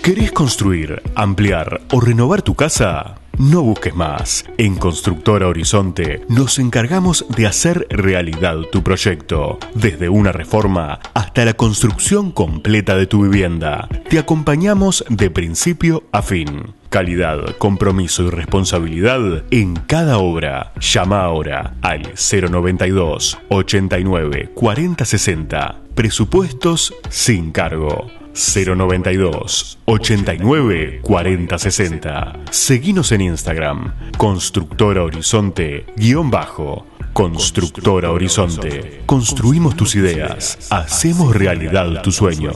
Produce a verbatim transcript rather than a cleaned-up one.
¿Querés construir, ampliar o renovar tu casa? No busques más. En Constructora Horizonte nos encargamos de hacer realidad tu proyecto, desde una reforma hasta la construcción completa de tu vivienda. Te acompañamos de principio a fin. Calidad, compromiso y responsabilidad en cada obra. Llama ahora al cero noventa y dos, ochenta y nueve, cuarenta sesenta. Presupuestos sin cargo. cero noventa y dos, ochenta y nueve, cuarenta sesenta. Seguinos en Instagram. Constructora Horizonte guión bajo. Constructora Horizonte. Construimos tus ideas. Hacemos realidad tu sueño.